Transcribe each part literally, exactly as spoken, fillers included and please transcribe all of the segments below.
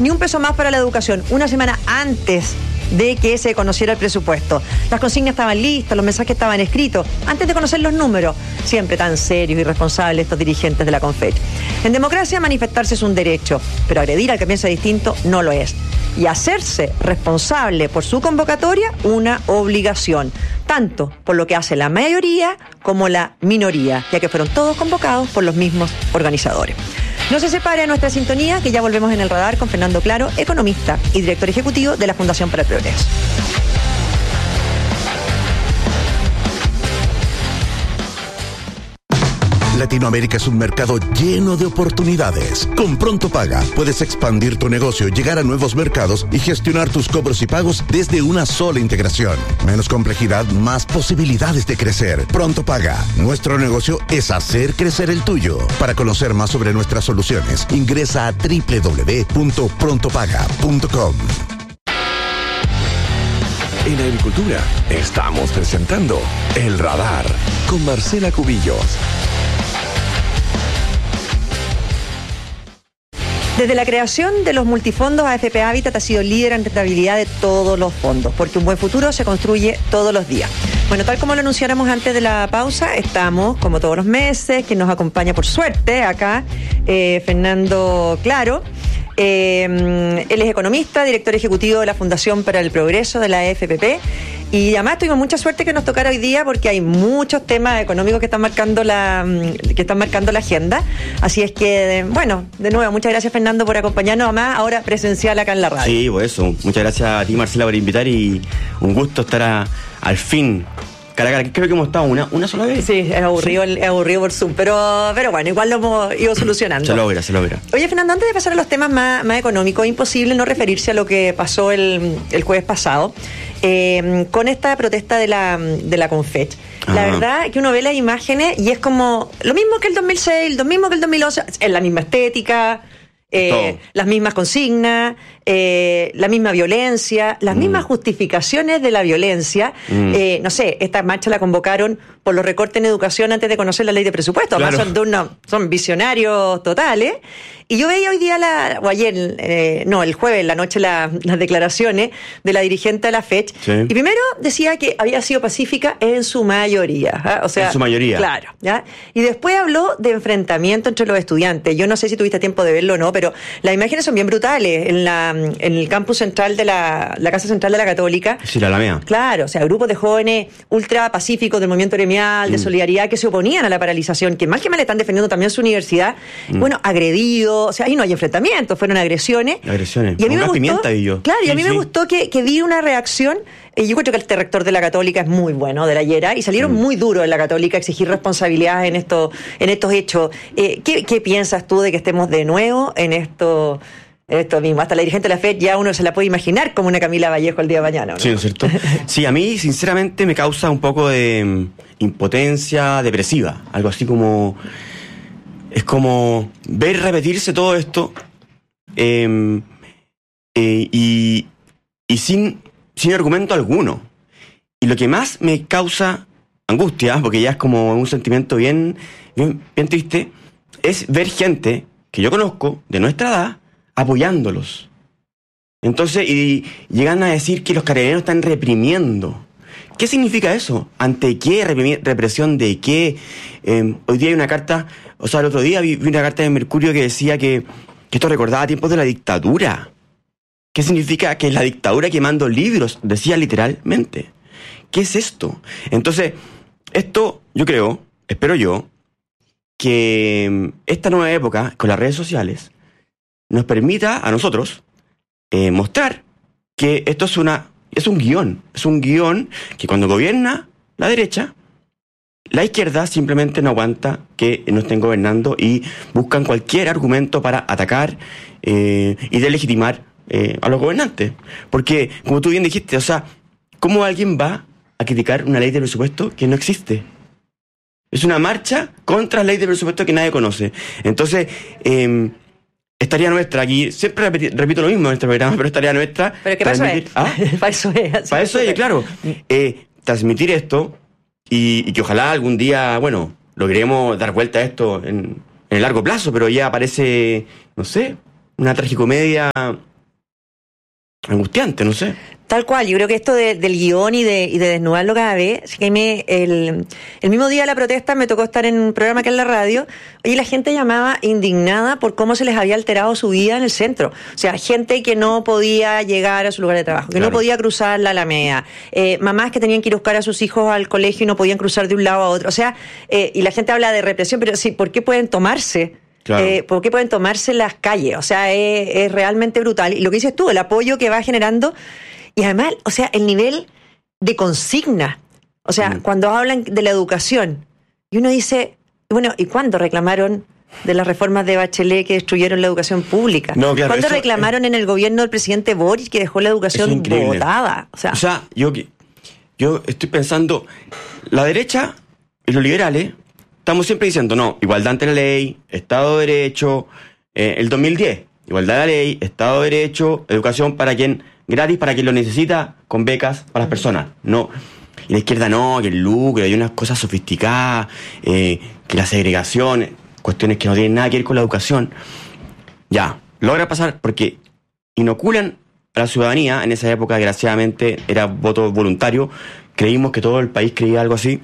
ni un peso más para la educación, una semana antes de que se conociera el presupuesto. Las consignas estaban listas, los mensajes estaban escritos, antes de conocer los números. Siempre tan serios y responsables estos dirigentes de la Confech. En democracia, manifestarse es un derecho, pero agredir al que piensa distinto no lo es. Y hacerse responsable por su convocatoria, una obligación, tanto por lo que hace la mayoría como la minoría, ya que fueron todos convocados por los mismos organizadores. No se separe de nuestra sintonía, que ya volvemos en el radar con Fernando Claro, economista y director ejecutivo de la Fundación para el Progreso. Latinoamérica es un mercado lleno de oportunidades. Con Pronto Paga puedes expandir tu negocio, llegar a nuevos mercados y gestionar tus cobros y pagos desde una sola integración. Menos complejidad, más posibilidades de crecer. Pronto Paga. Nuestro negocio es hacer crecer el tuyo. Para conocer más sobre nuestras soluciones, ingresa a doble u doble u doble u punto pronto paga punto com. En Agricultura estamos presentando El Radar con Marcela Cubillos. Desde la creación de los multifondos, A F P Habitat ha sido líder en rentabilidad de todos los fondos, porque un buen futuro se construye todos los días. Bueno, tal como lo anunciáramos antes de la pausa, estamos, como todos los meses, que nos acompaña por suerte acá, eh, Fernando Claro. Eh, él es economista, director ejecutivo de la Fundación para el Progreso de la A F P P. Y además tuvimos mucha suerte que nos tocara hoy día porque hay muchos temas económicos que están marcando la que están marcando la agenda. Así es que, bueno, de nuevo, muchas gracias, Fernando, por acompañarnos, además ahora presencial acá en la radio. Sí, pues eso. Muchas gracias a ti, Marcela, por invitar y un gusto estar a, al fin cara a cara. Creo que hemos estado una, una sola vez. Sí, es aburrido, sí. Es aburrido por Zoom, pero, pero bueno, igual lo hemos ido solucionando. Se logra, se logra. Oye, Fernando, antes de pasar a los temas más, más económicos, es imposible no referirse a lo que pasó el, el jueves pasado eh, con esta protesta de la, de la Confech. La verdad que uno ve las imágenes y es como lo mismo que el dos mil seis, lo mismo que el dos mil once, es la misma estética, eh, las mismas consignas, eh, la misma violencia, las mm. mismas justificaciones de la violencia. Mm. Eh, no sé, esta marcha la convocaron por los recortes en educación antes de conocer la ley de presupuesto. Claro. Además son, de una, son visionarios totales. Y yo veía hoy día, la, o ayer, eh, no, el jueves, en la noche, la, las declaraciones de la dirigente de la Fech. Sí. Y primero decía que había sido pacífica en su mayoría. ¿eh? O sea, en su mayoría. Claro. ¿ya? Y después habló de enfrentamiento entre los estudiantes. Yo no sé si tuviste tiempo de verlo o no, pero las imágenes son bien brutales. En la en el campus central de la, la Casa Central de la Católica. Sí, la Alameda. Claro, o sea, grupos de jóvenes ultra pacíficos del movimiento gremial, mm. de solidaridad, que se oponían a la paralización, que mal que mal están defendiendo también su universidad. Mm. Bueno, agredidos. O sea, ahí no hay enfrentamientos, fueron agresiones. Agresiones. Y a mí me gustó, pimienta y yo. Claro, y a sí, mí sí. me gustó que, que vi una reacción. Eh, yo creo que este rector de la Católica es muy bueno, de la Yera, y salieron mm. muy duros en la Católica a exigir responsabilidades en, esto, en estos hechos. Eh, ¿qué, ¿Qué piensas tú de que estemos de nuevo en esto? Esto mismo, hasta la dirigente de la Fed ya uno se la puede imaginar como una Camila Vallejo el día de mañana, ¿no? Sí, ¿no es cierto? Sí, a mí sinceramente me causa un poco de um, impotencia depresiva, algo así como es como ver repetirse todo esto eh, eh, y, y sin, sin argumento alguno. Y lo que más me causa angustia, porque ya es como un sentimiento bien, bien, bien triste, es ver gente que yo conozco de nuestra edad apoyándolos. Entonces, y llegan a decir que los carabineros están reprimiendo. ¿Qué significa eso? ¿Ante qué? ¿Represión de qué? Eh, hoy día hay una carta, o sea, el otro día vi, vi una carta de Mercurio que decía que, que esto recordaba tiempos de la dictadura. ¿Qué significa? Que es la dictadura quemando libros, decía literalmente. ¿Qué es esto? Entonces, esto, yo creo, espero yo, que esta nueva época, con las redes sociales, nos permita a nosotros eh, mostrar que esto es una es un guión, es un guión que cuando gobierna la derecha, la izquierda simplemente no aguanta que no estén gobernando y buscan cualquier argumento para atacar eh, y delegitimar eh, a los gobernantes. Porque, como tú bien dijiste, o sea, ¿cómo alguien va a criticar una ley de presupuesto que no existe? Es una marcha contra la ley de presupuesto que nadie conoce. Entonces, eh, estaría nuestra aquí, siempre repito, repito lo mismo en este programa, pero estaría nuestra. ¿Pero qué pasó? ¿Ah? Para eso es. Para eso es, claro. Eh, transmitir esto y, y que ojalá algún día, bueno, logremos dar vuelta a esto en, en el largo plazo, pero ya parece, no sé, una tragicomedia angustiante, no sé. Tal cual, yo creo que esto de, del guión y de, y de desnudarlo cada vez, así que me, el, el mismo día de la protesta me tocó estar en un programa que en la radio, y la gente llamaba indignada por cómo se les había alterado su vida en el centro. O sea, gente que no podía llegar a su lugar de trabajo, que claro. no podía cruzar la Alameda, eh, mamás que tenían que ir a buscar a sus hijos al colegio y no podían cruzar de un lado a otro. O sea, eh, y la gente habla de represión, pero sí, ¿por qué pueden tomarse? Claro. Eh, ¿Por qué pueden tomarse las calles? O sea, es, es realmente brutal. Y lo que dices tú, el apoyo que va generando. Y además, o sea, el nivel de consigna. O sea, mm. cuando hablan de la educación, y uno dice, bueno, ¿y cuándo reclamaron de las reformas de Bachelet que destruyeron la educación pública? No, claro, ¿Cuándo reclamaron es, en el gobierno del presidente Boric que dejó la educación botada? O sea, o sea yo, yo estoy pensando, la derecha y los liberales estamos siempre diciendo, no, igualdad ante la ley, Estado de Derecho, eh, el dos mil diez, igualdad de la ley, Estado de Derecho, educación para quien... gratis para quien lo necesita, con becas para las personas. No. Y la izquierda no, que el lucro, hay unas cosas sofisticadas, eh, que la segregación, cuestiones que no tienen nada que ver con la educación. Ya, logra pasar porque inoculan a la ciudadanía. En esa época, desgraciadamente, era voto voluntario. Creímos que todo el país creía algo así.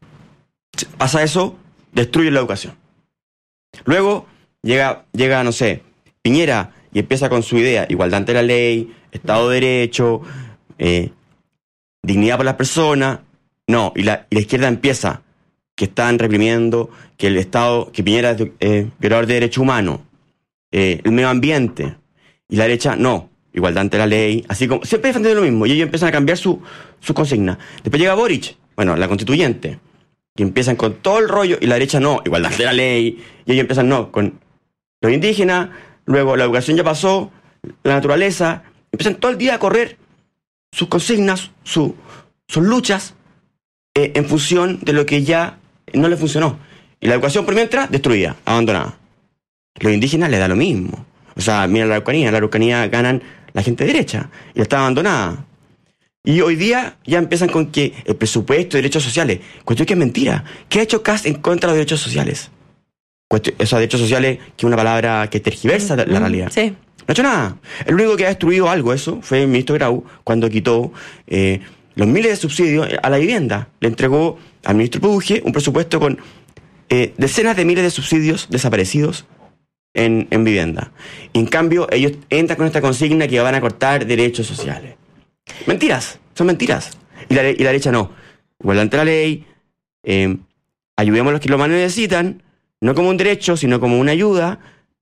Pasa eso, destruyen la educación. Luego llega, llega no sé, Piñera y empieza con su idea, igualdad ante la ley, Estado de Derecho, eh, dignidad para las personas. No, y la, y la izquierda empieza, que están reprimiendo, que el Estado, que Piñera es eh, violador de derechos humanos, eh, el medio ambiente, y la derecha, no, igualdad ante la ley, así como, siempre defendiendo lo mismo, y ellos empiezan a cambiar su, su consigna. Después llega Boric, bueno, la constituyente, que empiezan con todo el rollo, y la derecha no, igualdad ante la ley, y ellos empiezan no, con los indígenas, luego la educación ya pasó, la naturaleza, empiezan todo el día a correr sus consignas, su, sus luchas, eh, en función de lo que ya no les funcionó. Y la educación por mientras, destruida, abandonada. Los indígenas les da lo mismo. O sea, mira la Araucanía, la Araucanía ganan la gente derecha, y está abandonada. Y hoy día ya empiezan con que el presupuesto de derechos sociales, cuestión que es mentira. ¿Qué ha hecho C A S en contra de los derechos sociales? Cuestión, o sea, derechos sociales, que es una palabra que tergiversa la, la realidad. Sí. No ha hecho nada. El único que ha destruido algo, eso, fue el ministro Grau, cuando quitó eh, los miles de subsidios a la vivienda. Le entregó al ministro Puje un presupuesto con eh, decenas de miles de subsidios desaparecidos en, en vivienda. Y en cambio, ellos entran con esta consigna que van a cortar derechos sociales. Mentiras, son mentiras. Y la, y la derecha no. Igualdad ante la ley, eh, ayudemos a los que lo más necesitan, no como un derecho, sino como una ayuda.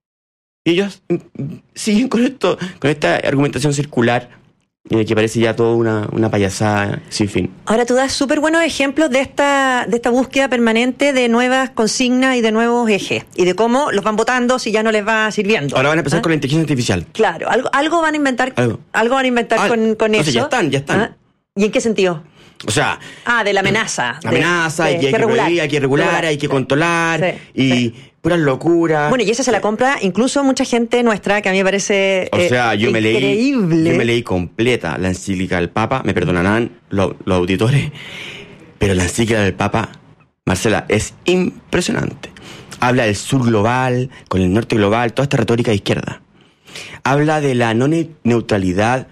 Y ellos siguen con esto, con esta argumentación circular, eh, que parece ya toda una, una payasada sin fin. Ahora tú das súper buenos ejemplos de esta, de esta búsqueda permanente de nuevas consignas y de nuevos ejes, y de cómo los van votando si ya no les va sirviendo. Ahora van a empezar ¿Ah? con la inteligencia artificial. Claro, algo, algo van a inventar, algo, algo van a inventar ah, con, con eso. Sea, ya están, ya están. ¿Ah? ¿Y en qué sentido? O sea... Ah, de la amenaza. La amenaza, de, de, hay, que hay que regular, prohibir, hay que regular, regular hay que sí, controlar, sí, y... Sí. Puras locuras. Bueno, y esa se la compra incluso mucha gente nuestra, que a mí me parece o sea, yo eh, me increíble. Leí, yo me leí completa la encíclica del Papa, me perdonarán los, los auditores, pero la encíclica del Papa, Marcela, es impresionante. Habla del sur global, con el norte global, toda esta retórica de izquierda. Habla de la no neutralidad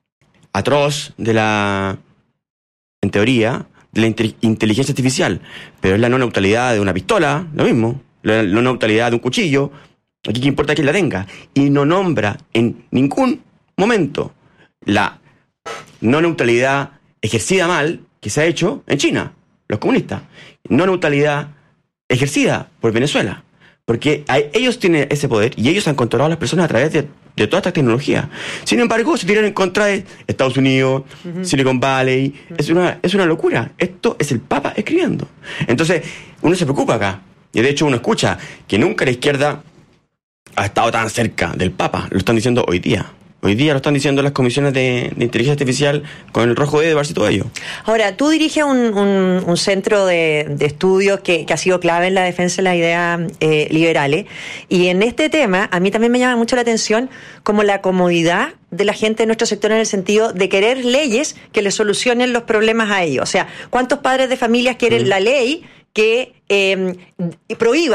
atroz de la, en teoría, de la inteligencia artificial, pero es la no neutralidad de una pistola, lo mismo. La no neutralidad de un cuchillo, aquí que importa quién la tenga, y no nombra en ningún momento la no neutralidad ejercida mal que se ha hecho en China, los comunistas, no neutralidad ejercida por Venezuela, porque hay, ellos tienen ese poder y ellos han controlado a las personas a través de, de toda esta tecnología. Sin embargo, se tiran en contra de Estados Unidos, uh-huh. Silicon Valley, uh-huh. es una, es una locura. Esto es el Papa escribiendo. Entonces, uno se preocupa acá. Y de hecho uno escucha que nunca la izquierda ha estado tan cerca del Papa. Lo están diciendo hoy día. Hoy día lo están diciendo las comisiones de, de inteligencia artificial con el Rojo de Edwards y todo ello. Ahora, tú diriges un, un, un centro de, de estudios que, que ha sido clave en la defensa de las ideas eh, liberales. Y en este tema, a mí también me llama mucho la atención como la comodidad de la gente de nuestro sector, en el sentido de querer leyes que le solucionen los problemas a ellos. O sea, ¿cuántos padres de familias quieren mm. la ley que eh, prohíba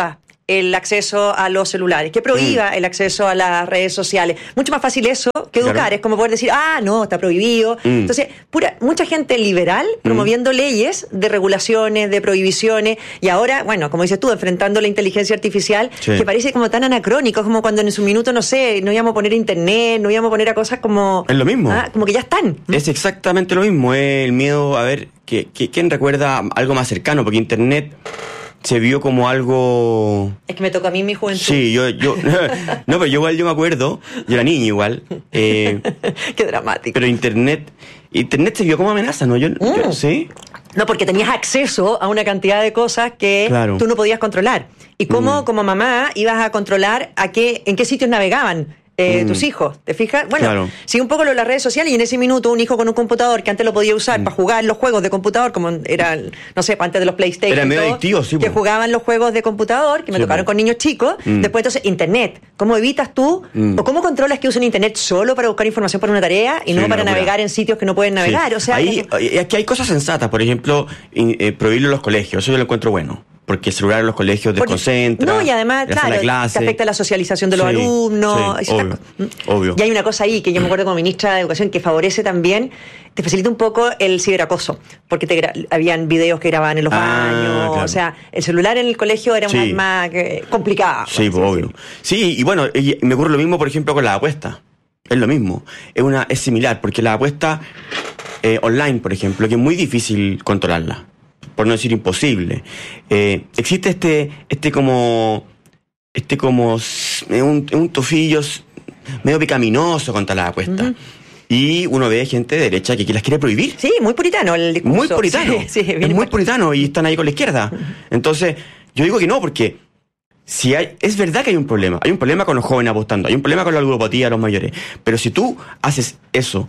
el acceso a los celulares, que prohíba mm. el acceso a las redes sociales. Mucho más fácil eso que educar, claro. Es como poder decir, ah, no, está prohibido. Mm. Entonces, pura, mucha gente liberal promoviendo mm. leyes de regulaciones, de prohibiciones, y ahora, bueno, como dices tú, enfrentando la inteligencia artificial, sí. que parece como tan anacrónico, como cuando en su minuto, no sé, no íbamos a poner internet, no íbamos a poner a cosas como... Es lo mismo. Ah, como que ya están. Es exactamente lo mismo, es el miedo a ver, que, que, ¿quién recuerda algo más cercano? Porque internet se vio como algo... Es que me tocó a mí mi juventud. Sí, yo... yo no, pero yo igual yo me acuerdo, yo era niño igual. Eh, Qué dramático. Pero internet... Internet se vio como amenaza, ¿no? Yo, mm. yo ¿sí? No, porque tenías acceso a una cantidad de cosas que claro. tú no podías controlar. Y cómo, mm. como mamá, ibas a controlar a qué, en qué sitios navegaban. Eh, mm. tus hijos, ¿te fijas? Bueno, claro. sí, un poco lo de las redes sociales, y en ese minuto un hijo con un computador que antes lo podía usar mm. para jugar los juegos de computador, como era, no sé, antes de los PlayStation, era medio adictivo, sí, que pues. jugaban los juegos de computador, que me sí, tocaron pues. con niños chicos. Mm. Después, entonces, internet. ¿Cómo evitas tú, mm. o cómo controlas que usen internet solo para buscar información para una tarea y sí, no para navegar pura. en sitios que no pueden navegar? Sí. O sea, ahí, que... aquí hay cosas sensatas, por ejemplo, eh, prohibirlo en los colegios, eso yo lo encuentro bueno. Porque el celular en los colegios desconcentra. No, y además, claro, te afecta la socialización de los sí, alumnos. Sí, obvio, obvio. Y hay una cosa ahí que yo me acuerdo como ministra de Educación que favorece también, te facilita un poco el ciberacoso, porque te gra- habían videos que grababan en los ah, baños. Claro. O sea, el celular en el colegio era sí. un arma que, complicada. Sí, pues, obvio. Decir. Sí, y bueno, y me ocurre lo mismo, por ejemplo, con la apuesta. Es lo mismo. Es, una, es similar, porque la apuesta eh, online, por ejemplo, que es muy difícil controlarla. Por no decir imposible. Eh, existe este, este como, este como un, un tufillo medio pecaminoso contra la apuesta. Uh-huh. Y uno ve gente de derecha que las quiere prohibir. Sí, muy puritano el discurso. Muy puritano. Sí, sí, es muy puritano y están ahí con la izquierda. Uh-huh. Entonces, yo digo que no, porque si hay, es verdad que hay un problema. Hay un problema con los jóvenes apostando, hay un problema con la ludopatía de los mayores. Pero si tú haces eso,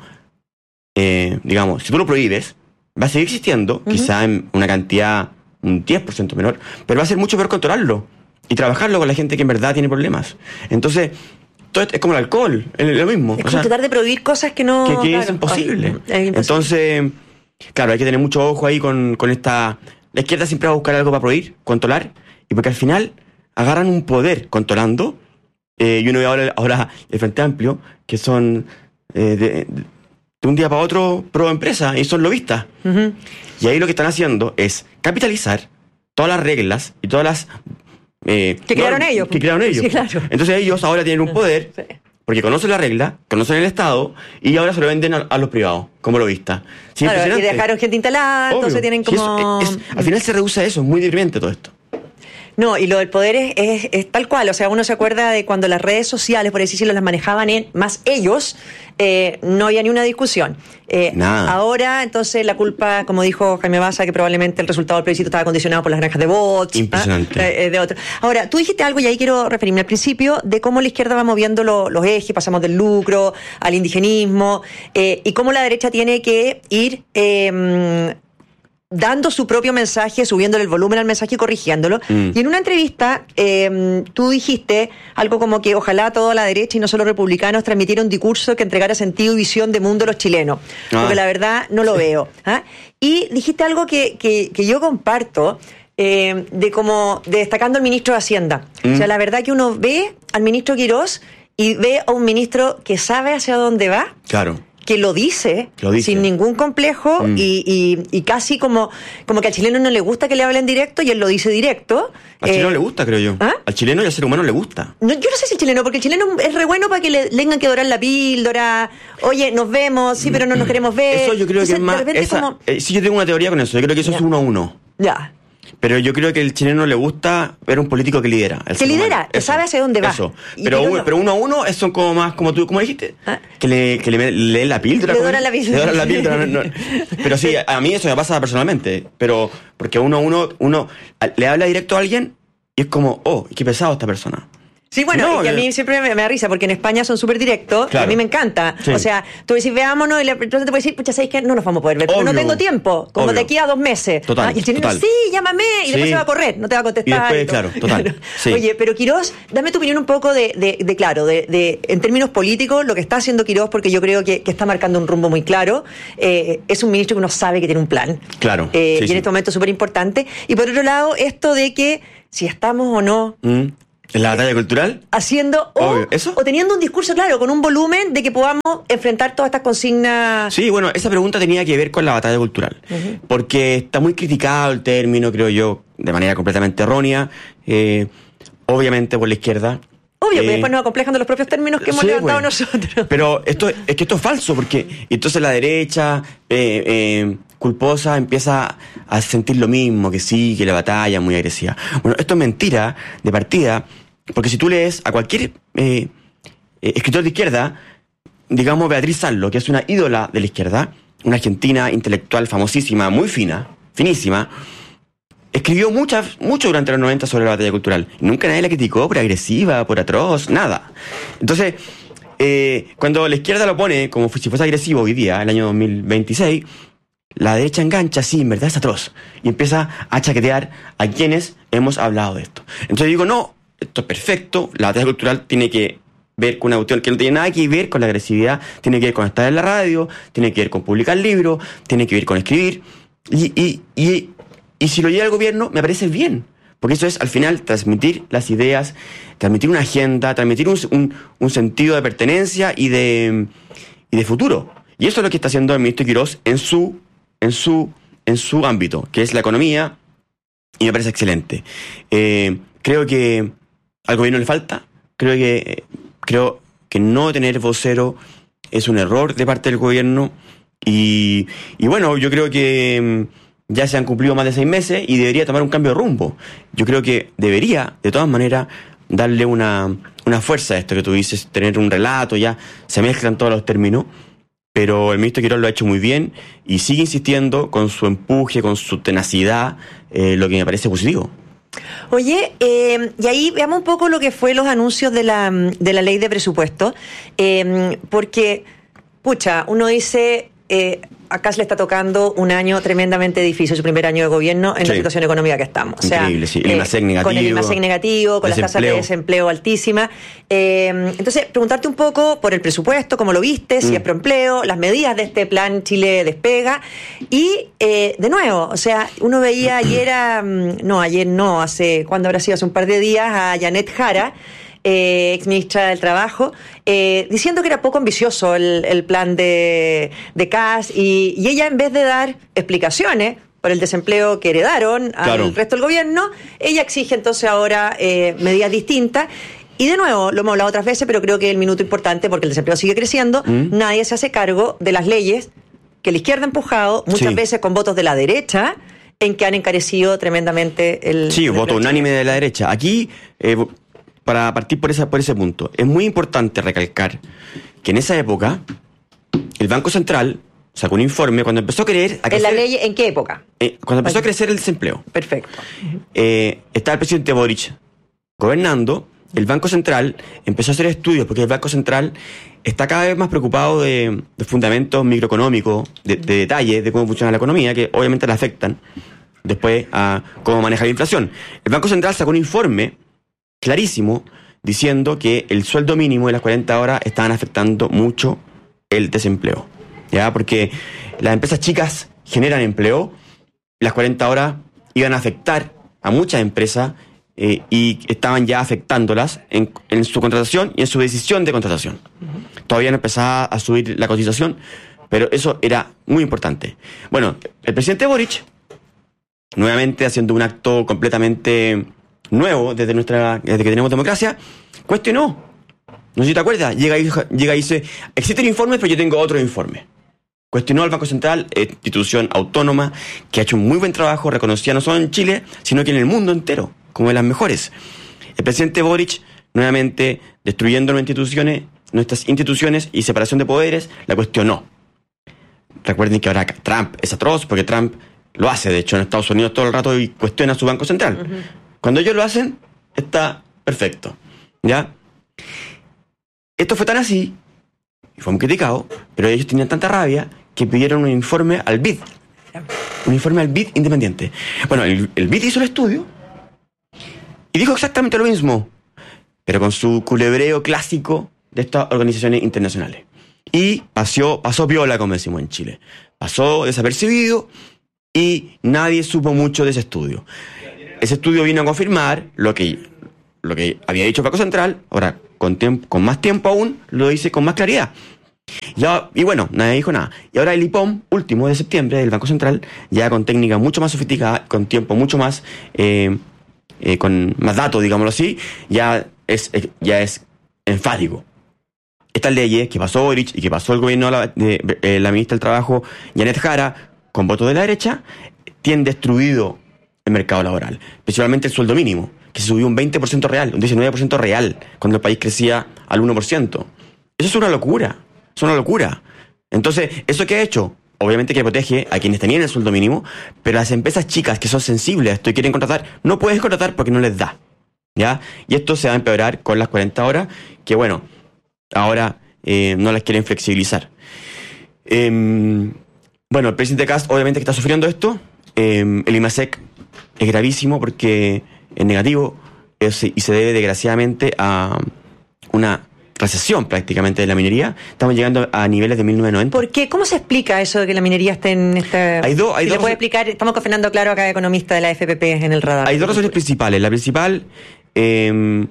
eh, digamos, si tú lo prohíbes, va a seguir existiendo, uh-huh. quizá en una cantidad, un diez por ciento menor, pero va a ser mucho peor controlarlo y trabajarlo con la gente que en verdad tiene problemas. Entonces, todo es como el alcohol, es lo mismo. Es como o sea, tratar de prohibir cosas que no... Que, que claro, es, imposible. Es imposible. Entonces, claro, hay que tener mucho ojo ahí con, con esta... La izquierda siempre va a buscar algo para prohibir, controlar, y porque al final agarran un poder controlando, eh, y uno ve ahora, ahora el Frente Amplio, que son... Eh, de, de, de un día para otro pro empresa y son lobistas. Uh-huh. Y ahí lo que están haciendo es capitalizar todas las reglas y todas las... Eh, que crearon no, ellos. Que crearon ellos. Sí, claro. Entonces ellos ahora tienen un poder, sí. porque conocen la regla, conocen el Estado, y ahora se lo venden a, a los privados, como lobistas. Sí, claro, y dejaron gente instalada, obvio. Entonces tienen como... Sí, es, es, al final se reduce a eso, es muy deprimente todo esto. No, y lo del poder es, es, es tal cual, o sea, uno se acuerda de cuando las redes sociales, por así decirlo, las manejaban en, más ellos, eh, no había ni una discusión. Eh, Nada. Ahora, entonces, la culpa, como dijo Jaime Baza, que probablemente el resultado del plebiscito estaba condicionado por las granjas de bots. Impresionante. ¿ah? Eh, de otro. Ahora, tú dijiste algo, y ahí quiero referirme al principio, de cómo la izquierda va moviendo lo, los ejes, pasamos del lucro al indigenismo, eh, y cómo la derecha tiene que ir... Eh, dando su propio mensaje, subiéndole el volumen al mensaje y corrigiéndolo. Mm. Y en una entrevista, eh, tú dijiste algo como que ojalá toda la derecha y no solo republicanos transmitiera un discurso que entregara sentido y visión de mundo a los chilenos. Ah. Porque la verdad no lo veo. ¿Ah? Y dijiste algo que, que, que yo comparto, eh, de como de destacando al ministro de Hacienda. Mm. O sea, la verdad que uno ve al ministro Quirós y ve a un ministro que sabe hacia dónde va. Claro. Que lo dice, lo dice sin ningún complejo mm. y, y, y casi como, como que al chileno no le gusta que le hablen directo y él lo dice directo. Al eh, chileno le gusta, creo yo. ¿Ah? Al chileno y al ser humano le gusta. No, yo no sé si el chileno, porque el chileno es re bueno para que le, le tengan que dorar la píldora. Oye, nos vemos, sí, pero no nos queremos ver. Eso yo creo Entonces, que es más... Esa, como... eh, sí, yo tengo una teoría con eso. Yo creo que eso ya. es uno a uno. Ya. Pero yo creo que el chileno le gusta ver un político que lidera. Que lidera, que sabe hacia dónde va. Eso. Pero, uno, pero uno a uno son como más, como tú, como dijiste, ¿ah? que le, que le leen la píldora. Le doran la píldora. Le doran la píldora. No, no. Pero sí, a mí eso me pasa personalmente. Pero porque uno a uno, uno le habla directo a alguien y es como, oh, qué pesado esta persona. Sí, bueno, no, y a mí siempre me, me da risa porque en España son súper directos, claro. A mí me encanta. Sí. O sea, tú decís, veámonos, y entonces te puedes decir, pucha, ¿sabéis qué? No nos vamos a poder ver, porque no tengo tiempo, como Obvio. de aquí a dos meses. Total, ¿ah? Y el chileno, total. sí, llámame, y sí. después se va a correr, no te va a contestar. Y después, y claro, total. Sí. Oye, pero Quirós, dame tu opinión un poco de, de, de claro, de, de en términos políticos, lo que está haciendo Quirós, porque yo creo que, que está marcando un rumbo muy claro. Eh, es un ministro que uno sabe que tiene un plan. Claro. Eh, sí, y sí. en este momento es súper importante. Y por otro lado, esto de que si estamos o no... ¿Mm? ¿En la batalla cultural? Haciendo, o, Obvio. ¿Eso? o teniendo un discurso, claro, con un volumen de que podamos enfrentar todas estas consignas. Sí, bueno, esa pregunta tenía que ver con la batalla cultural, uh-huh. porque está muy criticado el término, creo yo, de manera completamente errónea, eh, obviamente por la izquierda. Obvio, eh, que después nos acomplejan de los propios términos que hemos sí, levantado bueno, nosotros. Pero esto es que esto es falso, porque entonces la derecha eh, eh, culposa empieza a sentir lo mismo, que sí, que la batalla es muy agresiva. Bueno, esto es mentira de partida, porque si tú lees a cualquier eh, eh, escritor de izquierda, digamos Beatriz Sanlo, que es una ídola de la izquierda, una argentina intelectual famosísima, muy fina, finísima, escribió muchas, mucho durante los noventa sobre la batalla cultural. Nunca nadie la criticó por agresiva, por atroz, nada. Entonces, eh, cuando la izquierda lo pone como si fuese agresivo hoy día, el año dos mil veintiséis, la derecha engancha, sí, en verdad es atroz, y empieza a chaquetear a quienes hemos hablado de esto. Entonces digo, no, esto es perfecto, la batalla cultural tiene que ver con una cuestión que no tiene nada que ver con la agresividad, tiene que ver con estar en la radio, tiene que ver con publicar libros, tiene que ver con escribir, y, y, y, y si lo lleva el gobierno, me parece bien, porque eso es al final transmitir las ideas, transmitir una agenda, transmitir un, un, un sentido de pertenencia y de, y de futuro. Y eso es lo que está haciendo el ministro Quirós en su, en su, en su ámbito, que es la economía, y me parece excelente. Eh, creo que al gobierno le falta, creo que creo que no tener vocero es un error de parte del gobierno y, y bueno, yo creo que ya se han cumplido más de seis meses y debería tomar un cambio de rumbo. Yo creo que debería, de todas maneras, darle una, una fuerza a esto que tú dices, tener un relato, ya se mezclan todos los términos, pero el ministro Quirós lo ha hecho muy bien y sigue insistiendo con su empuje, con su tenacidad, eh, lo que me parece positivo. Oye, eh, y ahí veamos un poco lo que fue los anuncios de la, de la ley de presupuesto, eh, porque, pucha, uno dice, eh, acá se le está tocando un año tremendamente difícil, su primer año de gobierno en sí. la situación económica que estamos. O sea, increíble, sí. El IMASEC negativo. Con el IMASEC negativo, con las tasas de desempleo altísimas. Eh, entonces, preguntarte un poco por el presupuesto, cómo lo viste, si mm. es proempleo, las medidas de este plan Chile Despega. Y, eh, de nuevo, o sea, uno veía ayer a... No, ayer no, hace... ¿Cuándo habrá sido? Hace un par de días a Janet Jara, Eh, ex ministra del Trabajo, eh, diciendo que era poco ambicioso el, el plan de, de C A S y, y ella, en vez de dar explicaciones por el desempleo que heredaron claro. al resto del gobierno, ella exige entonces ahora eh, medidas distintas. Y de nuevo, lo hemos hablado otras veces, pero creo que el minuto importante, porque el desempleo sigue creciendo, ¿Mm? Nadie se hace cargo de las leyes que la izquierda ha empujado, muchas sí. veces con votos de la derecha, en que han encarecido tremendamente el... Sí, el voto unánime de la derecha. Aquí... Eh, Para partir por, esa, por ese punto, es muy importante recalcar que en esa época el Banco Central sacó un informe cuando empezó a creer... A crecer, ¿en la ley en qué época? Eh, cuando empezó a crecer el desempleo. Perfecto. Eh, estaba el presidente Boric gobernando, el Banco Central empezó a hacer estudios, porque el Banco Central está cada vez más preocupado de, de fundamentos microeconómicos, de, de detalles de cómo funciona la economía, que obviamente le afectan después a cómo maneja la inflación. El Banco Central sacó un informe clarísimo, diciendo que el sueldo mínimo de las cuarenta horas estaban afectando mucho el desempleo, ¿ya? Porque las empresas chicas generan empleo, las cuarenta horas iban a afectar a muchas empresas eh, y estaban ya afectándolas en, en su contratación y en su decisión de contratación. Uh-huh. Todavía no empezaba a subir la cotización, pero eso era muy importante. Bueno, el presidente Boric, nuevamente haciendo un acto completamente... nuevo, desde nuestra desde que tenemos democracia, cuestionó. No sé si te acuerdas, llega y, llega y dice, existen informes, pero yo tengo otro informe. Cuestionó al Banco Central, institución autónoma, que ha hecho un muy buen trabajo, reconocida no solo en Chile, sino que en el mundo entero, como de las mejores. El presidente Boric, nuevamente, destruyendo nuestras instituciones, nuestras instituciones y separación de poderes, la cuestionó. Recuerden que ahora Trump es atroz, porque Trump lo hace, de hecho, en Estados Unidos todo el rato y cuestiona a su Banco Central. Uh-huh. Cuando ellos lo hacen, está perfecto, ¿ya? Esto fue tan así, y fue muy criticado, pero ellos tenían tanta rabia que pidieron un informe al B I D. Un informe al B I D independiente. Bueno, el, el B I D hizo el estudio y dijo exactamente lo mismo, pero con su culebreo clásico de estas organizaciones internacionales. Y pasó, pasó piola, como decimos en Chile. Pasó desapercibido y nadie supo mucho de ese estudio. ese estudio vino a confirmar lo que, lo que había dicho el Banco Central, ahora con, tiempo, con más tiempo aún, lo dice con más claridad. Ya, y bueno, nadie dijo nada. Y ahora el I P O M, último de septiembre, del Banco Central, ya con técnica mucho más sofisticada, con tiempo mucho más, eh, eh, con más datos, digámoslo así, ya es, ya es enfático. Estas leyes que pasó Boric y que pasó el gobierno de la, de, de, la ministra del Trabajo, Janet Jara, con votos de la derecha, tienen destruido el mercado laboral, principalmente el sueldo mínimo, que se subió un veinte por ciento real, un diecinueve por ciento real, cuando el país crecía al uno por ciento. Eso es una locura, es una locura. Entonces, ¿eso qué ha hecho? Obviamente que protege a quienes tenían el sueldo mínimo, pero las empresas chicas que son sensibles a esto y quieren contratar, no pueden contratar porque no les da, ¿ya? Y esto se va a empeorar con las cuarenta horas, que bueno, ahora eh, no las quieren flexibilizar. Eh, bueno, el presidente Kast obviamente que está sufriendo esto. Eh, el IMASEC es gravísimo porque es negativo es, y se debe desgraciadamente a una recesión prácticamente de la minería. Estamos llegando a niveles de mil novecientos noventa. ¿Por qué? ¿Cómo se explica eso de que la minería esté en esta...? Hay dos... Hay si dos le puede explicar, estamos con Fernando Claro, acá economista de la F P P en el radar. Hay dos razones principales. La principal... Eh,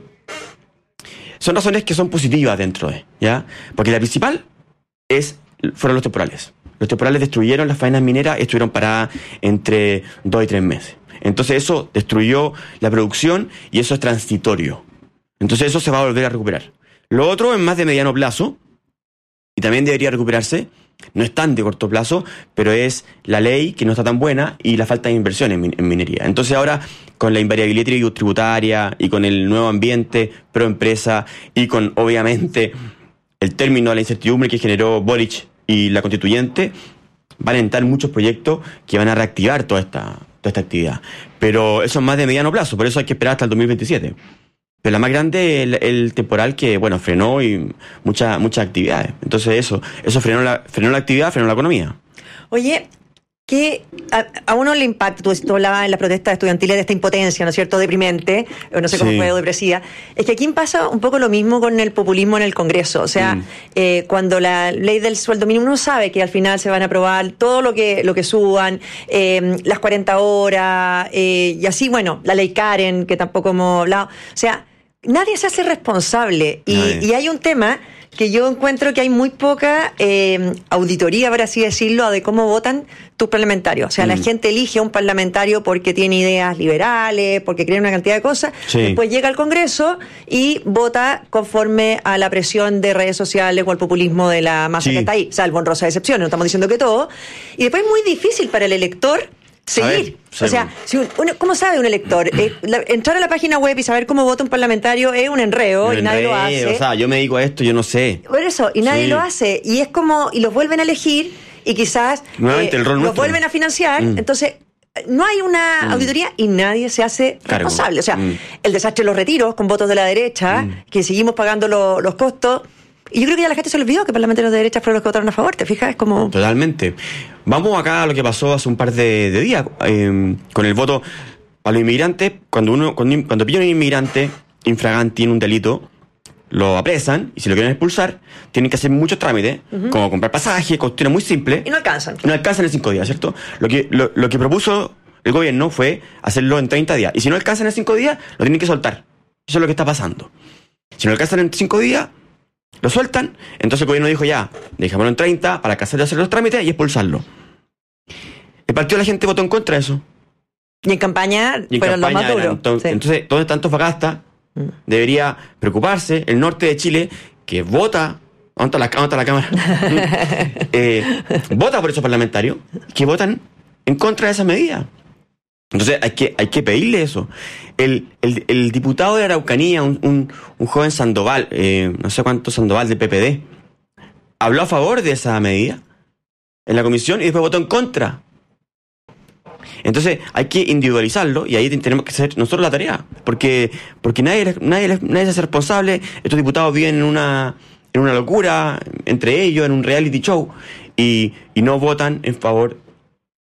son razones que son positivas dentro de, ¿ya? Porque la principal es fueron los temporales. Los temporales destruyeron las faenas mineras y estuvieron paradas entre dos y tres meses. Entonces eso destruyó la producción y eso es transitorio. Entonces eso se va a volver a recuperar. Lo otro es más de mediano plazo y también debería recuperarse. No es tan de corto plazo, pero es la ley que no está tan buena y la falta de inversión en, min- en minería. Entonces ahora, con la invariabilidad tributaria y con el nuevo ambiente pro empresa y con, obviamente, el término de la incertidumbre que generó Boric y la constituyente, van a entrar muchos proyectos que van a reactivar toda esta, toda esta actividad. Pero eso es más de mediano plazo, por eso hay que esperar hasta el dos mil veintisiete. Pero la más grande es el, el temporal que, bueno, frenó y muchas muchas actividades. Entonces eso, eso frenó la, frenó la actividad, frenó la economía. Oye, que a, a uno le impacta, tú, tú hablabas en las protestas estudiantiles de esta impotencia, ¿no es cierto?, deprimente, o no sé cómo Sí. fue, depresiva. Es que aquí pasa un poco lo mismo con el populismo en el Congreso. O sea, Mm. eh, cuando la ley del sueldo mínimo, uno sabe que al final se van a aprobar todo lo que lo que suban, eh, las cuarenta horas, eh, y así, bueno, la ley Karen, que tampoco hemos hablado. O sea, nadie se hace responsable. Y, y hay un tema que yo encuentro que hay muy poca eh, auditoría, por así decirlo, de cómo votan tus parlamentarios. O sea, mm. la gente elige a un parlamentario porque tiene ideas liberales, porque cree en una cantidad de cosas. Sí. Después llega al Congreso y vota conforme a la presión de redes sociales o al populismo de la masa sí. que está ahí, salvo honrosa excepción, no estamos diciendo que todo. Y después es muy difícil para el elector seguir. Saber, o sea, si un, uno, ¿cómo sabe un elector? Eh, la, entrar a la página web y saber cómo vota un parlamentario es un enreo un y nadie enredo, lo hace. O sea, yo me dedico a esto, yo no sé. Por eso, y nadie sí. lo hace. Y es como, y los vuelven a elegir y quizás nuevamente, eh, el rol los nuestro. vuelven a financiar. Mm. Entonces, no hay una mm. auditoría y nadie se hace Cargo. responsable. O sea, mm. el desastre de los retiros con votos de la derecha, mm. que seguimos pagando lo, los costos. Y yo creo que ya la gente se le olvidó que parlamentarios de derecha fueron los que votaron a favor, ¿te fijas? Es como... Totalmente. Vamos acá a lo que pasó hace un par de, de días, eh, con el voto a los inmigrantes. Cuando uno cuando, cuando pillan a un inmigrante infragante, tiene un delito, lo apresan, y si lo quieren expulsar, tienen que hacer muchos trámites, uh-huh. como comprar pasaje, cuestiones muy simples. Y no alcanzan. No alcanzan en cinco días, ¿cierto? Lo que, lo, lo que propuso el gobierno fue hacerlo en treinta días. Y si no alcanzan en cinco días, lo tienen que soltar. Eso es lo que está pasando. Si no alcanzan en cinco días, lo sueltan. Entonces el gobierno dijo ya, dejémoslo en treinta para alcanzar a hacer los trámites y expulsarlo. El partido de la gente votó en contra de eso. Y en campaña y en fueron campaña los más duros. Entonces, sí. entonces ¿dónde está Antofagasta? Mm. Debería preocuparse. El norte de Chile, que vota... ¿Dónde está la, dónde está la cámara? eh, vota por esos parlamentarios que votan en contra de esa medida. Entonces hay que, hay que pedirle eso. El, el, el diputado de Araucanía, un, un, un joven Sandoval, eh, no sé cuánto Sandoval del P P D, habló a favor de esa medida en la comisión y después votó en contra. Entonces hay que individualizarlo y ahí tenemos que hacer nosotros la tarea, porque porque nadie nadie nadie se hace responsable. Estos diputados viven en una en una locura entre ellos, en un reality show y, y no votan en favor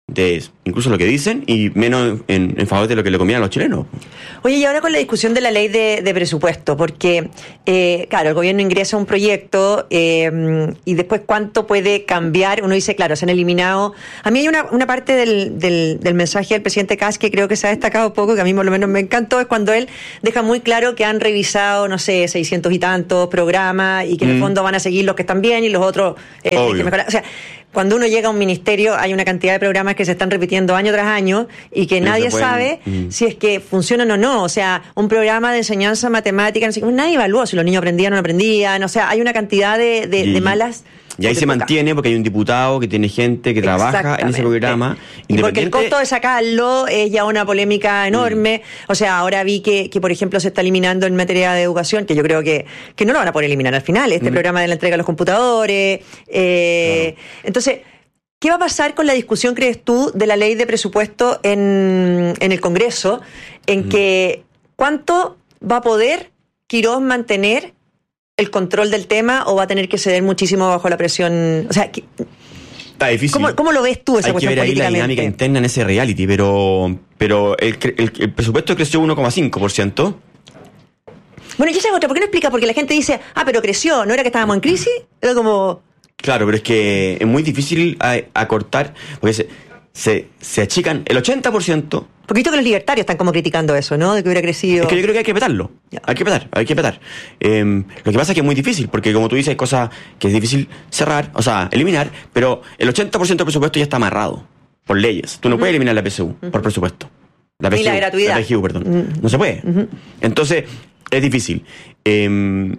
de incluso lo que dicen y menos en, en favor de lo que le conviene a los chilenos. Oye, y ahora con la discusión de la ley de, de presupuesto, porque, eh, claro, el gobierno ingresa un proyecto eh, y después cuánto puede cambiar. Uno dice, claro, se han eliminado. A mí hay una, una parte del, del, del mensaje del presidente Kast que creo que se ha destacado poco, que a mí por lo menos me encantó, es cuando él deja muy claro que han revisado, no sé, seiscientos y tantos programas y que en mm. el fondo van a seguir los que están bien y los otros eh, hay que mejorar. O sea, cuando uno llega a un ministerio hay una cantidad de programas que se están repitiendo año tras año y que nadie pueden, sabe mm. si es que funcionan o no. O sea, un programa de enseñanza matemática, no sé, nadie evaluó si los niños aprendían o no aprendían. O sea, hay una cantidad de, de, y, de malas... Y ahí se poca. mantiene porque hay un diputado que tiene gente que trabaja en ese programa. Y porque el costo de sacarlo es ya una polémica enorme. Mm. O sea, ahora vi que, que, por ejemplo, se está eliminando en materia de educación, que yo creo que, que no lo van a poder eliminar al final, este mm. programa de la entrega de los computadores. Eh, claro. Entonces, ¿qué va a pasar con la discusión, crees tú, de la ley de presupuesto en, en el Congreso? En mm. que, ¿cuánto va a poder Quirós mantener el control del tema o va a tener que ceder muchísimo bajo la presión? O sea, está difícil. ¿Cómo, cómo lo ves tú esa Hay cuestión que ver ahí la dinámica interna en ese reality, pero pero el, el, el presupuesto creció uno coma cinco por ciento. Bueno, y esa es otra, ¿por qué no explica? Porque la gente dice, ah, pero creció, ¿no era que estábamos en crisis? Era como... Claro, pero es que es muy difícil acortar, porque se, se, se achican el ochenta por ciento. Porque visto que los libertarios están como criticando eso, ¿no? De que hubiera crecido... Es que yo creo que hay que petarlo. Ya. Hay que petar, hay que petar. Eh, lo que pasa es que es muy difícil, porque como tú dices, hay cosas que es difícil cerrar, o sea, eliminar, pero el ochenta por ciento del presupuesto ya está amarrado por leyes. Tú no uh-huh. puedes eliminar la P S U uh-huh. por presupuesto. La P S U, y la gratuidad. La P G U, perdón. Uh-huh. No se puede. Uh-huh. Entonces, es difícil. Eh,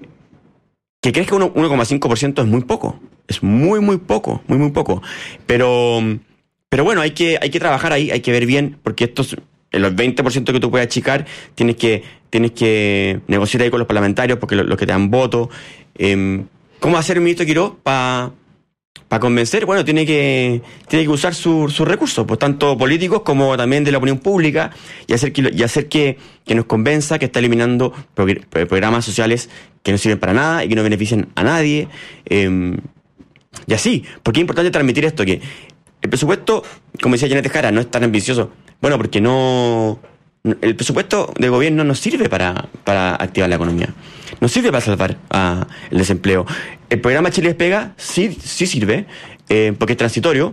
que crees que uno coma cinco por ciento es muy poco. Es muy, muy poco. Muy, muy poco. Pero... Pero bueno, hay que, hay que trabajar ahí, hay que ver bien, porque estos, los veinte por ciento que tú puedes achicar, tienes que, tienes que negociar ahí con los parlamentarios, porque los, los que te dan voto. Eh, ¿Cómo va a ser el ministro Quirós para pa convencer? Bueno, tiene que, tiene que usar sus su recursos, pues tanto políticos como también de la opinión pública, y hacer que, y hacer que, que nos convenza que está eliminando progr- programas sociales que no sirven para nada y que no benefician a nadie. Eh, y así, porque es importante transmitir esto, que el presupuesto, como decía Janet Jara, no es tan ambicioso. Bueno, porque no... El presupuesto de gobierno no sirve para, para activar la economía. No sirve para salvar uh, el desempleo. El programa Chile Despega sí, sí sirve, eh, porque es transitorio,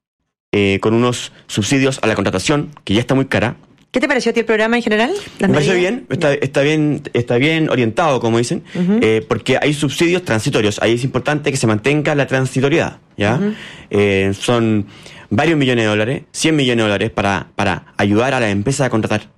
eh, con unos subsidios a la contratación, que ya está muy cara. ¿Qué te pareció a ti el programa en general? Me pareció bien, está, está bien, está bien orientado, como dicen, uh-huh. eh, porque hay subsidios transitorios. Ahí es importante que se mantenga la transitoriedad, ¿ya? Uh-huh. Eh, son varios millones de dólares, cien millones de dólares para, para ayudar a las empresas a contratar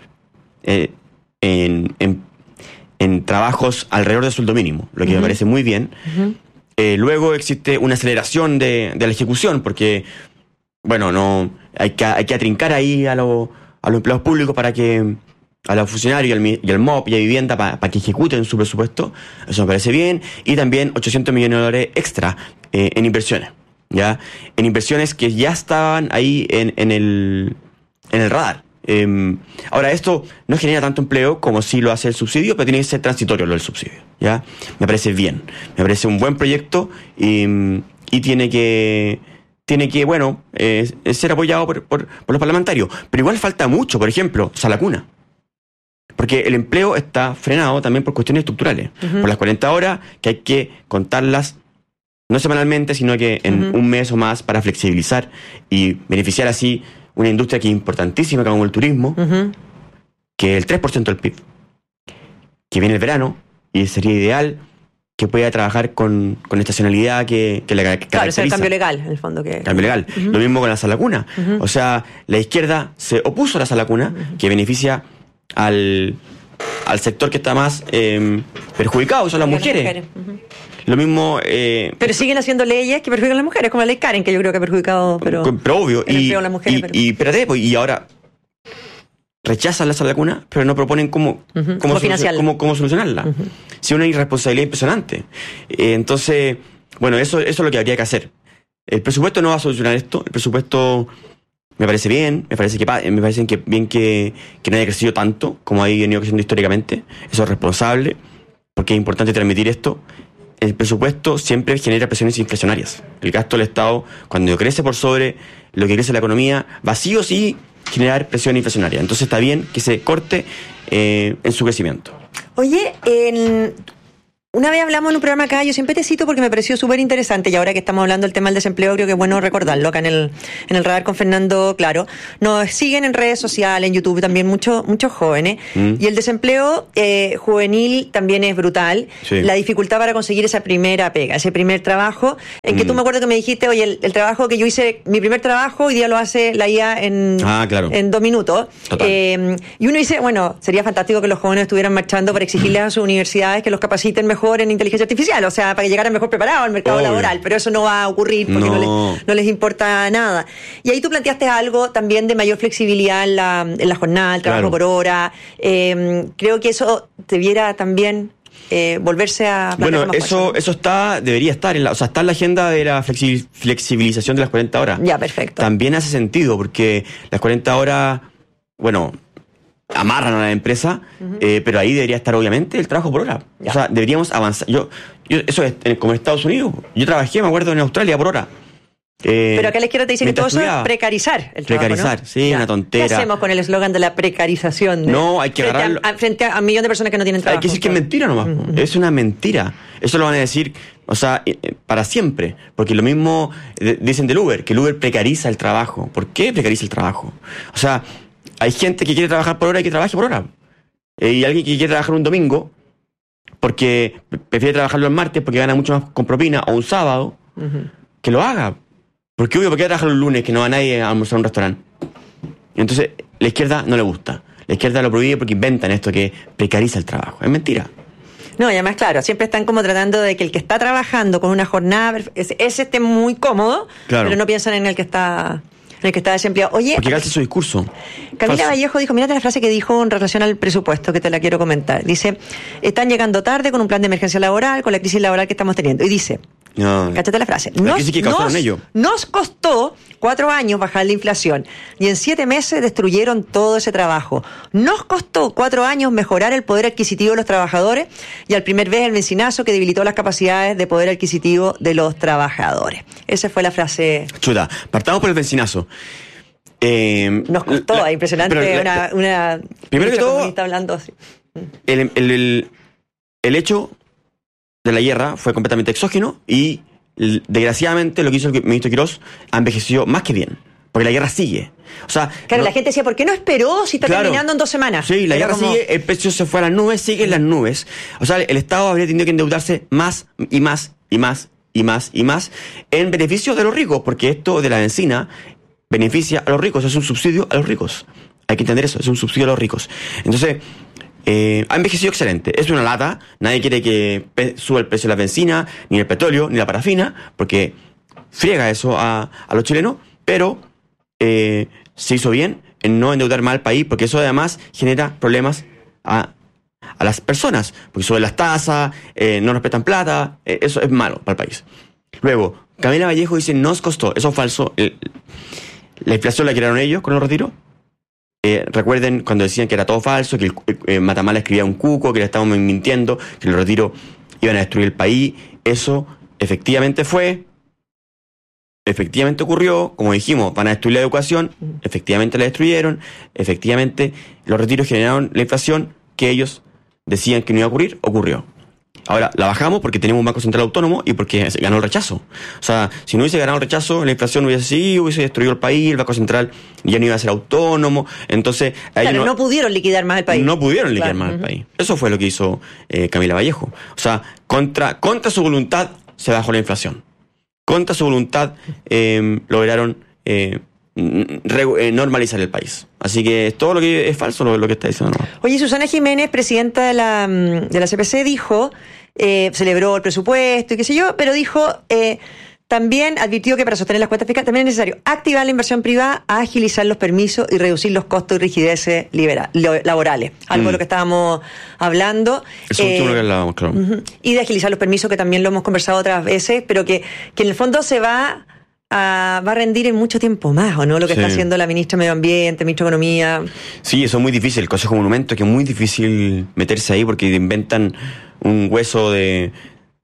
eh, en, en, en trabajos alrededor del sueldo mínimo, lo que uh-huh. me parece muy bien. Uh-huh. Eh, luego existe una aceleración de, de la ejecución, porque, bueno, no hay que, hay que atrincar ahí a los a los empleados públicos para que, a los funcionarios y al, y al M O P y a Vivienda para, para que ejecuten su presupuesto. Eso me parece bien. Y también ochocientos millones de dólares extra eh, en inversiones, ¿ya? En inversiones que ya estaban ahí en, en, el, en el radar. Eh, ahora, esto no genera tanto empleo como si lo hace el subsidio, pero tiene que ser transitorio lo del subsidio, ¿ya? Me parece bien. Me parece un buen proyecto y, y tiene que... tiene que, bueno, eh, ser apoyado por, por, por los parlamentarios. Pero igual falta mucho, por ejemplo, Salacuna. Porque el empleo está frenado también por cuestiones estructurales. Uh-huh. Por las cuarenta horas, que hay que contarlas no semanalmente, sino que en uh-huh. un mes o más para flexibilizar y beneficiar así una industria que es importantísima como el turismo, uh-huh. que es el tres por ciento del P I B, que viene el verano y sería ideal que pueda trabajar con, con estacionalidad que, que le caracteriza. Claro, es el cambio legal, en el fondo. Que... Cambio legal. Uh-huh. Lo mismo con la Salacuna. Uh-huh. O sea, la izquierda se opuso a la Salacuna, uh-huh. que beneficia al, al sector que está más eh, perjudicado, que son las mujeres. Las mujeres. Uh-huh. Lo mismo... Eh, pero siguen haciendo leyes que perjudican a las mujeres, como la ley Karen, que yo creo que ha perjudicado, pero... Pero obvio. El y, empleo de las mujeres, y, pero... y, espérate, pues, y ahora... rechazan la Salacuna, pero no proponen cómo, uh-huh. cómo, solucion, cómo, cómo solucionarla. Uh-huh. Sí, una irresponsabilidad impresionante. Eh, entonces, bueno, eso, eso es lo que habría que hacer. El presupuesto no va a solucionar esto. El presupuesto me parece bien, me parece que me parece que bien que, que no haya crecido tanto como ha venido creciendo históricamente. Eso es responsable, porque es importante transmitir esto. el presupuesto siempre genera presiones inflacionarias. El gasto del Estado, cuando crece por sobre lo que crece la economía, va sí o sí generar presión inflacionaria. Entonces está bien que se corte eh, en su crecimiento. Oye, en... una vez hablamos en un programa acá, yo siempre te cito porque me pareció súper interesante, y ahora que estamos hablando del tema del desempleo, creo que es bueno recordarlo acá en el, en el radar con Fernando Claro. Nos siguen en redes sociales, en YouTube también muchos muchos jóvenes, mm. y el desempleo eh, juvenil también es brutal. Sí. La dificultad para conseguir esa primera pega, ese primer trabajo, en que mm. tú me acuerdo que me dijiste, oye, el, el trabajo que yo hice, mi primer trabajo, hoy día lo hace la I A en, ah, claro. en dos minutos. Eh, y uno dice, bueno, sería fantástico que los jóvenes estuvieran marchando para exigirles a sus universidades que los capaciten mejor en inteligencia artificial, o sea, para que llegaran mejor preparados al mercado Obvio. laboral, pero eso no va a ocurrir porque no, no, les, no les importa nada. Y ahí tú planteaste algo también de mayor flexibilidad en la, en la jornada, el trabajo claro. por hora. Eh, creo que eso debiera también eh, volverse a... Bueno, eso fuerza. eso está, debería estar, en la, o sea, está en la agenda de la flexi, flexibilización de las cuarenta horas. Ya, perfecto. También hace sentido, porque las cuarenta horas, bueno... amarran a la empresa, uh-huh. eh, pero ahí debería estar obviamente el trabajo por hora. Ya. O sea, deberíamos avanzar. Yo, yo eso es como en Estados Unidos. Yo trabajé, me acuerdo, en Australia por hora. Eh, pero acá a la izquierda te dicen que todo eso es precarizar el trabajo, Precarizar, ¿no? sí, ya. una tontera. ¿Qué hacemos con el eslogan de la precarización? De, no, hay que frente agarrarlo. A, a, frente a un millón de personas que no tienen trabajo. Hay que decir que es mentira nomás. Uh-huh. Es una mentira. Eso lo van a decir, o sea, para siempre. Porque lo mismo dicen del Uber, que el Uber precariza el trabajo. ¿Por qué precariza el trabajo? O sea, hay gente que quiere trabajar por hora y que trabaje por hora. Eh, y alguien que quiere trabajar un domingo porque prefiere trabajarlo el martes porque gana mucho más con propina, o un sábado, uh-huh. que lo haga. Porque obvio, ¿por qué trabajar un lunes que no va nadie a almorzar a un restaurante? Entonces, la izquierda no le gusta. La izquierda lo prohíbe porque inventan esto que precariza el trabajo. Es mentira. No, y además, claro, siempre están como tratando de que el que está trabajando con una jornada, ese, ese esté muy cómodo, claro. pero no piensan en el que está... en el que está desempleado. Oye, porque calza su discurso. Camila Falso. Vallejo dijo, mírate la frase que dijo en relación al presupuesto, que te la quiero comentar. Dice, están llegando tarde con un plan de emergencia laboral, con la crisis laboral que estamos teniendo. Y dice, no, cáchate la frase, la nos, crisis que causaron ellos. Nos costó cuatro años bajar la inflación y en siete meses destruyeron todo ese trabajo. Nos costó cuatro años mejorar el poder adquisitivo de los trabajadores y al primer vez el benzinazo que debilitó las capacidades de poder adquisitivo de los trabajadores. Esa fue la frase. Chuta, partamos por el benzinazo. Eh, Nos costó, la, impresionante, pero, una, una... Primero que todo, está hablando así. El, el, el, el hecho de la guerra fue completamente exógeno y desgraciadamente lo que hizo el ministro Quirós ha envejecido más que bien, porque la guerra sigue. O sea, claro, no, la gente decía, ¿por qué no esperó si está claro, terminando en dos semanas? Sí, la Era guerra como... sigue, el precio se fue a las nubes, sigue en las nubes. O sea, el Estado habría tenido que endeudarse más y más y más y más y más en beneficio de los ricos, porque esto de la benzina beneficia a los ricos, es un subsidio a los ricos. Hay que entender eso, es un subsidio a los ricos. Entonces, eh, ha envejecido excelente. Es una lata, nadie quiere que pe- suba el precio de la benzina, ni el petróleo, ni la parafina, porque friega eso a, a los chilenos, pero eh, se hizo bien en no endeudar más al país, porque eso además genera problemas a, a las personas, porque suben las tasas, eh, no respetan plata, eh, eso es malo para el país. Luego, Camila Vallejo dice, nos costó, eso es falso. El, La inflación la crearon ellos con los retiros. Eh, recuerden cuando decían que era todo falso, que el, eh, Matamala escribía un cuco, que le estábamos mintiendo, que los retiros iban a destruir el país. Eso efectivamente fue, efectivamente ocurrió, como dijimos, van a destruir la educación, efectivamente la destruyeron, efectivamente los retiros generaron la inflación que ellos decían que no iba a ocurrir, ocurrió. Ahora, la bajamos porque tenemos un Banco Central autónomo y porque ganó el rechazo. O sea, si no hubiese ganado el rechazo, la inflación hubiese seguido, hubiese destruido el país, el Banco Central ya no iba a ser autónomo. Entonces, claro, no, no pudieron liquidar más el país. No pudieron liquidar claro. más uh-huh. el país. Eso fue lo que hizo eh, Camila Vallejo. O sea, contra, contra su voluntad se bajó la inflación. Contra su voluntad eh, lograron eh, re, eh, normalizar el país. Así que todo lo que es falso lo, lo que está diciendo. No. Oye, Susana Jiménez, presidenta de la, de la C P C, dijo, eh, celebró el presupuesto y qué sé yo, pero dijo, eh, también advirtió que para sostener las cuentas fiscales también es necesario activar la inversión privada, agilizar los permisos y reducir los costos y rigideces libera, lo, laborales. Algo mm. de lo que estábamos hablando. Eso eh, último que hablábamos, claro. Uh-huh. Y de agilizar los permisos, que también lo hemos conversado otras veces, pero que, que en el fondo se va... A, va a rendir en mucho tiempo más, ¿o no? Lo que sí. está haciendo la ministra de Medio Ambiente, ministra de Economía. Sí, eso es muy difícil. El Consejo Monumento, que es muy difícil meterse ahí porque inventan un hueso de,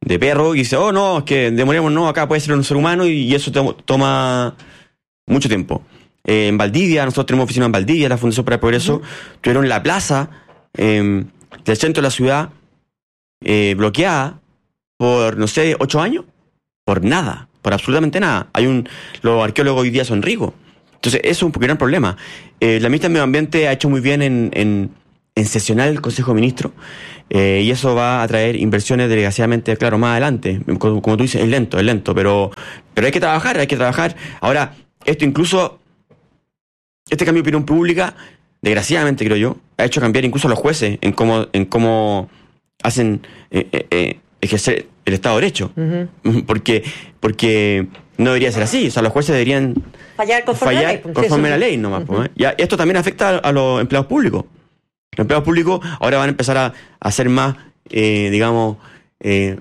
de perro y dice, oh no, es que demoremos, no, acá puede ser un ser humano y, y eso to- toma mucho tiempo. Eh, en Valdivia, nosotros tenemos oficina en Valdivia, la Fundación para el Progreso, uh-huh. tuvieron la plaza eh, del centro de la ciudad eh, bloqueada por, no sé, ocho años, por nada, por absolutamente nada. Hay un, los arqueólogos hoy día son ricos. Entonces, eso es un gran problema. Eh, la ministra de Medio Ambiente ha hecho muy bien en, en, en sesionar el Consejo de Ministros, eh, y eso va a traer inversiones desgraciadamente, claro, más adelante. Como, como tú dices, es lento, es lento, pero, pero hay que trabajar, hay que trabajar. Ahora, esto incluso, este cambio de opinión pública, desgraciadamente creo yo, ha hecho cambiar incluso a los jueces en cómo, en cómo hacen eh, eh, eh, ejercer el Estado de Derecho. Uh-huh. Porque, porque no debería ser así. O sea, los jueces deberían fallar conforme fallar a la ley. Conforme a la ley nomás. Uh-huh. ¿eh? Y esto también afecta a, a los empleados públicos. Los empleados públicos ahora van a empezar a, a ser más, eh, digamos, eh,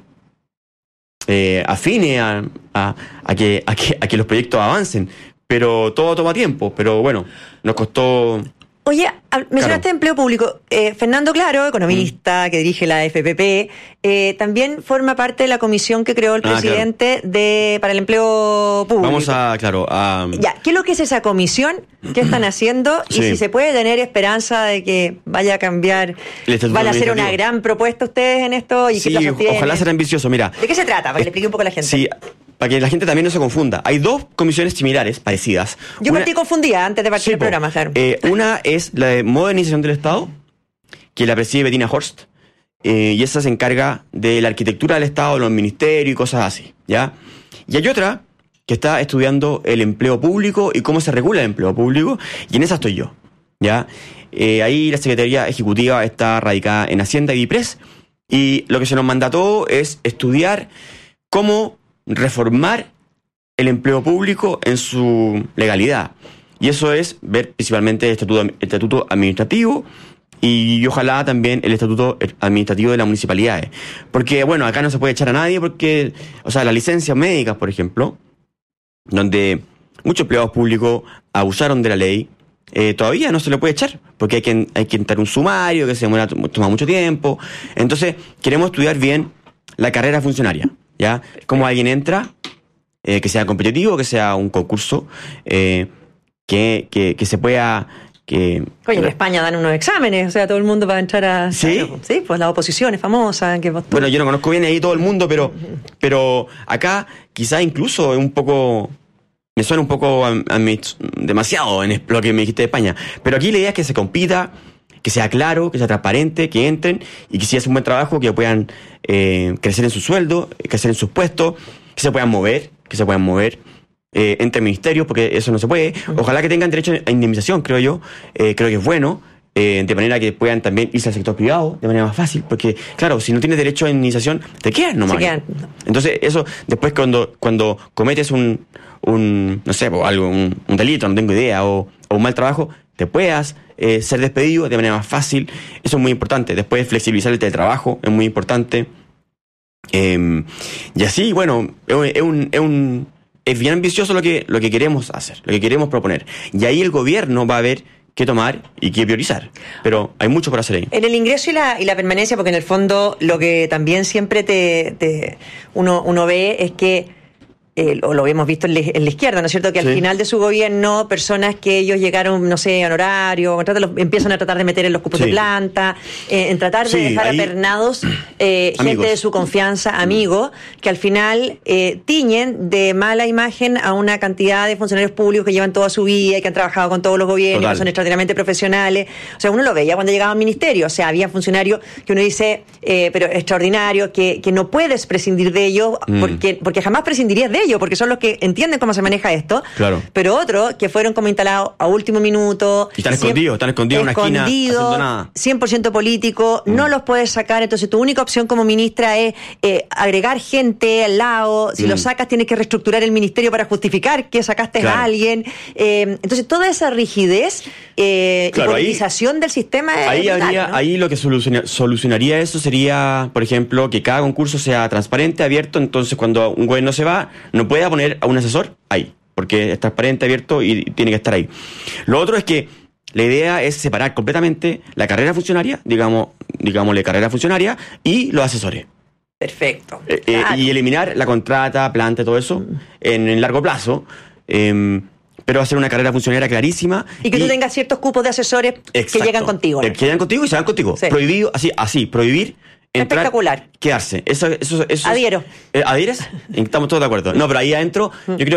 eh, afines a, a, a, que, a, que, a que los proyectos avancen. Pero todo toma tiempo. Pero bueno, nos costó... Oye, mencionaste claro. empleo público. Eh, Fernando Claro, economista mm. que dirige la F P P, eh, también forma parte de la comisión que creó el ah, presidente claro. de para el empleo público. Vamos a, claro, a... Ya, ¿qué es lo que es esa comisión? ¿Qué están haciendo? Sí. Y si se puede tener esperanza de que vaya a cambiar, van a hacer una gran propuesta ustedes en esto y sí, qué plazo tienen. Ojalá sea ambicioso, mira. ¿De qué se trata? Para que le explique un poco a la gente. Sí. Para que la gente también no se confunda. Hay dos comisiones similares, parecidas. Yo una, partí confundida antes de partir sí, el programa, claro. Eh, una es la de modernización del Estado, que la preside Bettina Horst, eh, y esa se encarga de la arquitectura del Estado, los ministerios y cosas así, ¿ya? Y hay otra que está estudiando el empleo público y cómo se regula el empleo público, y en esa estoy yo, ¿ya? Eh, ahí la Secretaría Ejecutiva está radicada en Hacienda y DIPRES, y lo que se nos mandató es estudiar cómo reformar el empleo público en su legalidad. Y eso es ver principalmente el estatuto, el estatuto administrativo y ojalá también el estatuto administrativo de las municipalidades. Porque, bueno, acá no se puede echar a nadie porque, o sea, las licencias médicas, por ejemplo, donde muchos empleados públicos abusaron de la ley, eh, todavía no se le puede echar porque hay que, hay que entrar un sumario que se demora, toma mucho tiempo. Entonces, queremos estudiar bien la carrera funcionaria. ¿Ya? Cómo alguien entra, eh, que sea competitivo, que sea un concurso, eh, que, que, que se pueda... Que, Oye, en España dan unos exámenes, o sea, todo el mundo va a entrar a... ¿Sí? Claro, sí, pues la oposición es famosa. Que bueno, yo no conozco bien ahí todo el mundo, pero, pero acá quizás incluso es un poco... Me suena un poco a, a mí, demasiado en lo que me dijiste de España. Pero aquí la idea es que se compita, que sea claro, que sea transparente, que entren y que si hacen un buen trabajo, que puedan eh, crecer en su sueldo, crecer en sus puestos, que se puedan mover, que se puedan mover eh, entre ministerios, porque eso no se puede. Ojalá que tengan derecho a indemnización, creo yo. Eh, creo que es bueno, eh, de manera que puedan también irse al sector privado de manera más fácil, porque claro, si no tienes derecho a indemnización, te quedas nomás. Se quedan. Entonces eso, después cuando, cuando cometes un, un no sé, algo, un, un delito, no tengo idea, o, o un mal trabajo, te puedas Eh, ser despedido de manera más fácil. Eso es muy importante. Después flexibilizar el teletrabajo es muy importante, eh, y así, bueno, es un, es un es bien ambicioso lo que, lo que queremos hacer, lo que queremos proponer, y ahí el gobierno va a ver qué tomar y qué priorizar, pero hay mucho por hacer ahí. En el ingreso y la, y la permanencia, porque en el fondo lo que también siempre te, te uno, uno ve es que Eh, o lo hemos visto en, le, en la izquierda, ¿no es cierto? Que al sí. final de su gobierno, personas que ellos llegaron, no sé, honorario, empiezan a tratar de meter en los cupos sí. de planta, eh, en tratar sí, de dejar ahí, apernados eh, gente de su confianza, amigos, que al final eh, tiñen de mala imagen a una cantidad de funcionarios públicos que llevan toda su vida y que han trabajado con todos los gobiernos, Total. que son extraordinariamente profesionales. O sea, uno lo veía cuando llegaba al ministerio. O sea, había funcionarios que uno dice, eh, pero extraordinarios, que, que no puedes prescindir de ellos, mm. porque, porque jamás prescindirías de ellos. Porque son los que entienden cómo se maneja esto. Claro. Pero otros que fueron como instalados a último minuto. Y están escondidos, están escondidos en una esquina haciendo nada. cien por ciento político, mm. no los puedes sacar. Entonces tu única opción como ministra es eh, agregar gente al lado. Si mm. lo sacas tienes que reestructurar el ministerio para justificar que sacaste claro. a alguien. Eh, entonces toda esa rigidez eh, claro, y politización ahí, del sistema ahí es brutal, habría, ¿no? Ahí lo que soluciona, solucionaría eso sería, por ejemplo, que cada concurso sea transparente, abierto. Entonces cuando un gobierno se va, no puede poner a un asesor ahí, porque es transparente, abierto y tiene que estar ahí. Lo otro es que la idea es separar completamente la carrera funcionaria, digamos, digámosle carrera funcionaria, y los asesores. Perfecto. Eh, eh, Claro. y eliminar la contrata, planta, todo eso, en, en largo plazo. eh, pero hacer una carrera funcionaria clarísima. Y que tú tengas ciertos cupos de asesores Exacto. que llegan contigo, ¿no? Eh, que llegan contigo y se van contigo. Sí. Prohibido, así, así, prohibir. Entrar, Espectacular. quedarse. Eso, eso, eso es- Adhiero. Eh, ¿Adhieres? Estamos todos de acuerdo. No, pero ahí adentro, yo creo